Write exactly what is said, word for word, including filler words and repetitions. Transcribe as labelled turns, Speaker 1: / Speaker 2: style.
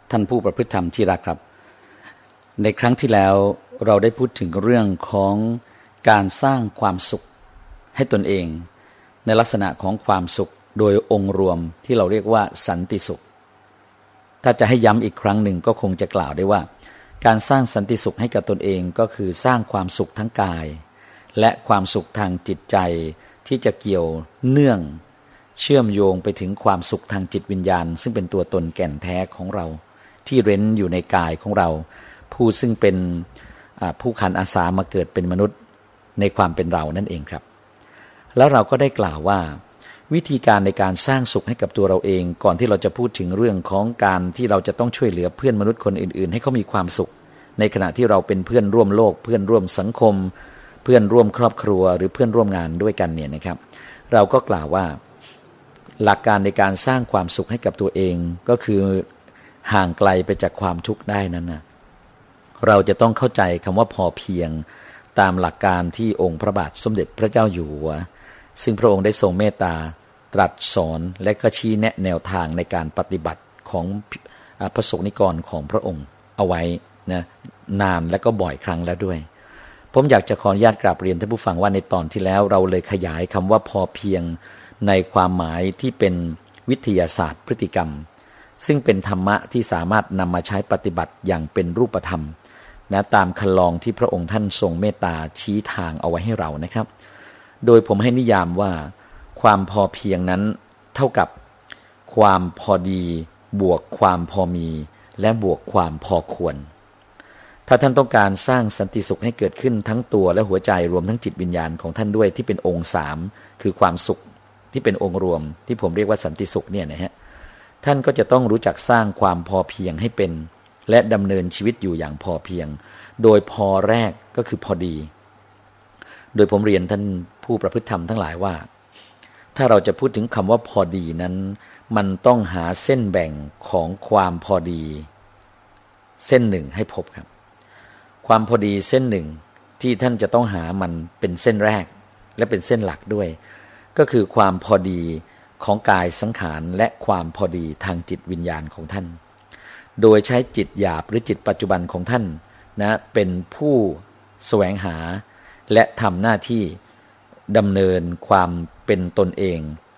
Speaker 1: ท่านผู้ประพฤติธรรมที่รักครับในครั้งที่แล้วเราได้พูดถึงเรื่องของการสร้างความสุขให้ตนเองในลักษณะของความสุขโดยองค์รวมที่เราเรียกว่าสันติสุขถ้าจะให้ย้ำอีกครั้งหนึ่งก็คงจะกล่าวได้ว่าการสร้างสันติสุขให้กับตนเองก็คือสร้างความสุขทั้งกายและความสุขทางจิตใจที่จะเกี่ยวเนื่องเชื่อมโยงไปถึงความสุขทางจิตวิญญาณซึ่งเป็นตัวตนแก่นแท้ของเราที่เร้นอยู่ในกายของเราผู้ซึ่งเป็นผู้ขันอาสามาเกิดเป็นมนุษย์ในความเป็นเรานั่นเองครับแล้วเราก็ได้กล่าวว่าวิธีการในการสร้างสุขให้กับตัวเราเองก่อนที่เราจะพูดถึงเรื่องของการที่เราจะต้องช่วยเหลือเพื่อนมนุษย์คนอื่นๆให้เขามีความสุขในขณะที่เราเป็นเพื่อนร่วมโลกเพื่อนร่วมสังคมเพื่อนร่วมครอบครัวหรือเพื่อนร่วมงานด้วยกันเนี่ยนะครับเราก็กล่าวว่าหลักการในการสร้างความสุขให้กับตัวเองก็คือห่างไกลไปจากความทุกข์ได้นั้นนะเราจะต้องเข้าใจคำว่าพอเพียงตามหลักการที่องค์พระบาทสมเด็จพระเจ้าอยู่หัวซึ่งพระองค์ได้ทรงเมตตาตรัสสอนและก็ชี้แนะแนวทางในการปฏิบัติของพระสงฆ์นิกรของพระองค์เอาไว้นะนานและก็บ่อยครั้งแล้วด้วยผมอยากจะขออนุญาตกราบเรียนท่านผู้ฟังว่าในตอนที่แล้วเราเลยขยายคำว่าพอเพียงในความหมายที่เป็นวิทยาศาสตร์พฤติกรรมซึ่งเป็นธรรมะที่สามารถนำมาใช้ปฏิบัติอย่างเป็นรูปธรรมนะตามคันลองที่พระองค์ท่านทรงเมตตาชี้ทางเอาไว้ให้เรานะครับโดยผมให้นิยามว่าความพอเพียงนั้นเท่ากับความพอดีบวกความพอมีและบวกความพอควรถ้าท่านต้องการสร้างสันติสุขให้เกิดขึ้นทั้งตัวและหัวใจรวมทั้งจิตวิญญาณของท่านด้วยที่เป็นองค์สามคือความสุขที่เป็นองค์รวมที่ผมเรียกว่าสันติสุขเนี่ยนะฮะท่านก็จะต้องรู้จักสร้างความพอเพียงให้เป็นและดำเนินชีวิตอยู่อย่างพอเพียงโดยพอแรกก็คือพอดีโดยผมเรียนท่านผู้ประพฤติธรรมทั้งหลายว่าถ้าเราจะพูดถึงคำว่าพอดีนั้นมันต้องหาเส้นแบ่งของความพอดีเส้นหนึ่งให้พบครับความพอดีเส้นหนึ่งที่ท่านจะต้องหามันเป็นเส้นแรกและเป็นเส้นหลักด้วยก็คือความพอดีของกายสังขารและความพอดีทางจิตวิญญาณของท่านโดยใช้จิตหยาบหรือจิตปัจจุบันของท่านนะเป็นผู้แสวงหาและทำหน้าที่ดำเนินความเป็นตนเอง